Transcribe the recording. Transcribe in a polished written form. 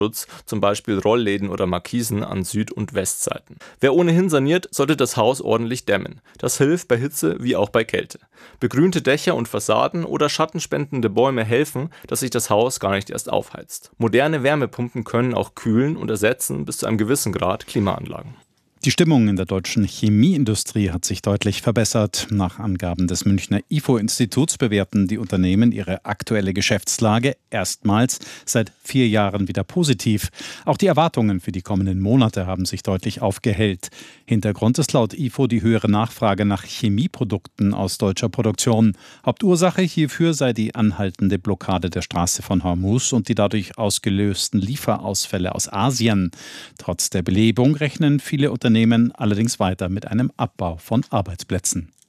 Schutz, zum Beispiel Rollläden oder Markisen an Süd- und Westseiten. Wer ohnehin saniert, sollte das Haus ordentlich dämmen. Das hilft bei Hitze wie auch bei Kälte. Begrünte Dächer und Fassaden oder schattenspendende Bäume helfen, dass sich das Haus gar nicht erst aufheizt. Moderne Wärmepumpen können auch kühlen und ersetzen bis zu einem gewissen Grad Klimaanlagen. Die Stimmung in der deutschen Chemieindustrie hat sich deutlich verbessert. Nach Angaben des Münchner IFO-Instituts bewerten die Unternehmen ihre aktuelle Geschäftslage erstmals seit 4 Jahren wieder positiv. Auch die Erwartungen für die kommenden Monate haben sich deutlich aufgehellt. Hintergrund ist laut IFO die höhere Nachfrage nach Chemieprodukten aus deutscher Produktion. Hauptursache hierfür sei die anhaltende Blockade der Straße von Hormuz und die dadurch ausgelösten Lieferausfälle aus Asien. Trotz der Belebung rechnen viele Unternehmen allerdings weiter mit einem Abbau von Arbeitsplätzen.